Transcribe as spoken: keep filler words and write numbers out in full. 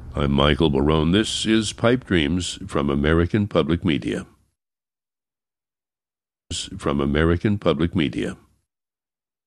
I'm Michael Barone. This is Pipe Dreams from American Public Media. From American Public Media.